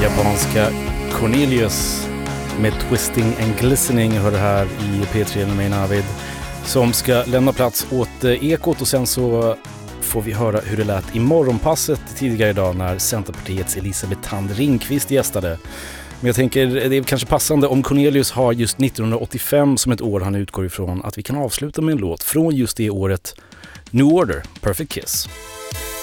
japanska Cornelius med Twisting and Glistening hör det här i P3 med mig Navid, som ska lämna plats åt Ekot, och sen så får vi höra hur det lät i morgonpasset tidigare idag när Centerpartiets Elisabeth Thand Ringqvist gästade. Men jag tänker det är kanske passande, om Cornelius har just 1985 som ett år han utgår ifrån, att vi kan avsluta med en låt från just det året, New Order, Perfect Kiss.